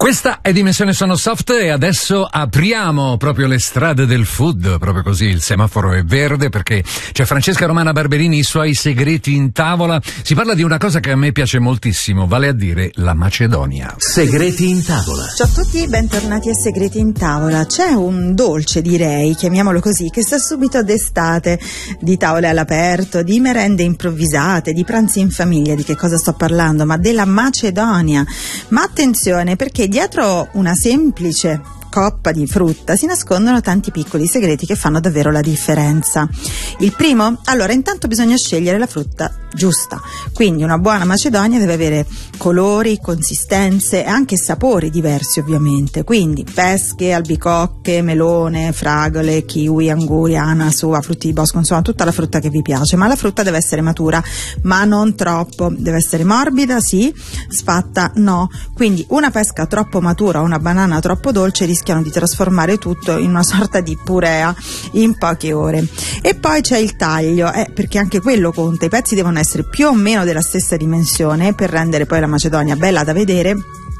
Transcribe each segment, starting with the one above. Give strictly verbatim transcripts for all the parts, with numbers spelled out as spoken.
Questa è Dimensione Sono Soft e adesso apriamo proprio le strade del food, proprio così, il semaforo è verde perché c'è Francesca Romana Barberini, i suoi segreti in tavola. Si parla di una cosa che a me piace moltissimo, vale a dire la Macedonia. Segreti in tavola. Ciao a tutti, bentornati a Segreti in tavola. C'è un dolce, direi, chiamiamolo così, che sta subito d'estate, di tavole all'aperto, di merende improvvisate, di pranzi in famiglia. Di che cosa sto parlando? Ma della Macedonia. Ma attenzione, perché dietro una semplice coppa di frutta si nascondono tanti piccoli segreti che fanno davvero la differenza. Il primo? Allora, intanto bisogna scegliere la frutta giusta, quindi una buona Macedonia deve avere colori, consistenze e anche sapori diversi, ovviamente, quindi pesche, albicocche, melone, fragole, kiwi, anguri, ananas, uva, frutti di bosco, insomma tutta la frutta che vi piace, ma la frutta deve essere matura, ma non troppo, deve essere morbida, sì, sfatta no, quindi una pesca troppo matura o una banana troppo dolce rischiano di trasformare tutto in una sorta di purea in poche ore. E poi c'è il taglio, eh, perché anche quello conta, i pezzi devono essere più o meno della stessa dimensione per rendere poi la Macedonia bella da vedere,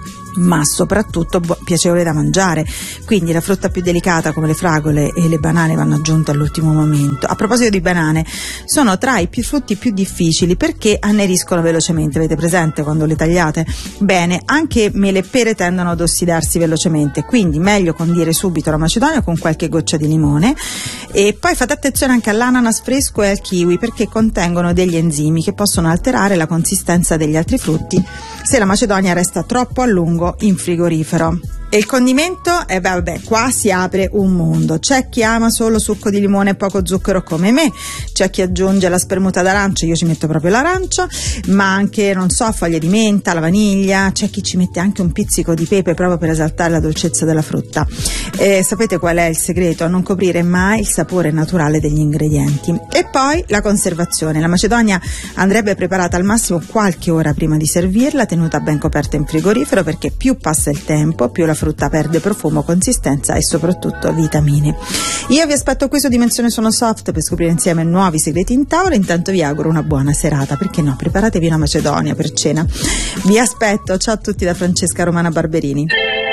ma soprattutto bu- piacevole da mangiare. Quindi la frutta più delicata come le fragole e le banane vanno aggiunte all'ultimo momento. A proposito di banane, sono tra i più frutti più difficili perché anneriscono velocemente, avete presente quando le tagliate? Bene, anche mele e pere tendono ad ossidarsi velocemente, quindi meglio condire subito la Macedonia con qualche goccia di limone. E poi fate attenzione anche all'ananas fresco e al kiwi perché contengono degli enzimi che possono alterare la consistenza degli altri frutti se la Macedonia resta troppo a lungo in frigorifero. E il condimento? E eh beh, vabbè, qua si apre un mondo. C'è chi ama solo succo di limone e poco zucchero come me, c'è chi aggiunge la spremuta d'arancia, io ci metto proprio l'arancia, ma anche, non so, foglie di menta, la vaniglia, c'è chi ci mette anche un pizzico di pepe proprio per esaltare la dolcezza della frutta. E sapete qual è il segreto? A non coprire mai il sapore naturale degli ingredienti. E poi la conservazione. La Macedonia andrebbe preparata al massimo qualche ora prima di servirla, tenuta ben coperta in frigorifero, perché più passa il tempo, più la frutta perde profumo, consistenza e soprattutto vitamine. Io vi aspetto qui su Dimensione Sono Soft per scoprire insieme nuovi segreti in tavola. Intanto vi auguro una buona serata, perché no, preparatevi una Macedonia per cena. Vi aspetto, ciao a tutti da Francesca Romana Barberini.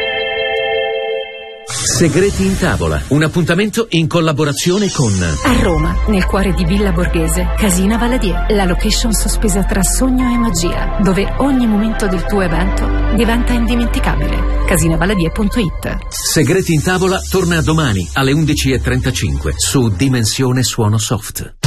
Segreti in tavola, un appuntamento in collaborazione con a Roma, nel cuore di Villa Borghese, Casina Valadier, la location sospesa tra sogno e magia, dove ogni momento del tuo evento diventa indimenticabile. casina valadier punto it. Segreti in tavola torna domani alle undici e trentacinque su Dimensione Suono Soft.